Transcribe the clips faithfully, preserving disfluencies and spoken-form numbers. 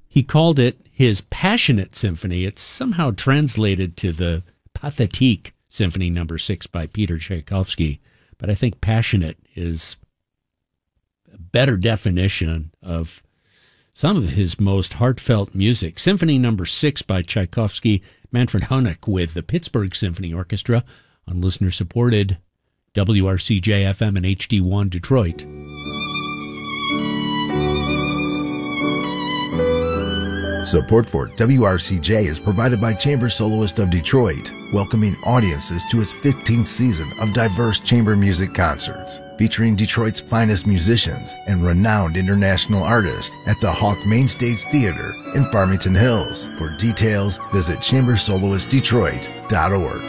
He called it his passionate symphony. It's somehow translated to the Pathétique Symphony Number Six by Peter Tchaikovsky, but I think passionate is a better definition of some of his most heartfelt music. Symphony Number Six by Tchaikovsky, Manfred Honeck with the Pittsburgh Symphony Orchestra on listener-supported W R C J F M and H D one Detroit. Support for W R C J is provided by Chamber Soloist of Detroit, welcoming audiences to its fifteenth season of diverse chamber music concerts, featuring Detroit's finest musicians and renowned international artists at the Hawk Mainstage Theater in Farmington Hills. For details, visit chamber soloist detroit dot org.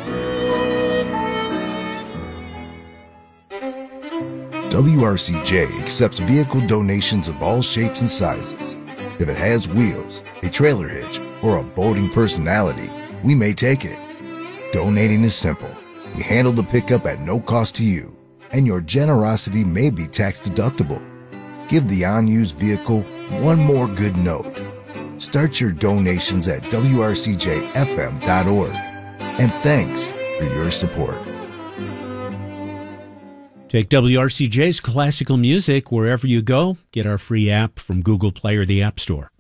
W R C J accepts vehicle donations of all shapes and sizes. If it has wheels, a trailer hitch, or a boating personality, we may take it. Donating is simple. We handle the pickup at no cost to you, and your generosity may be tax deductible. Give the unused vehicle one more good note. Start your donations at W R C J F M dot org. And thanks for your support. Take W R C J's classical music wherever you go. Get our free app from Google Play or the App Store.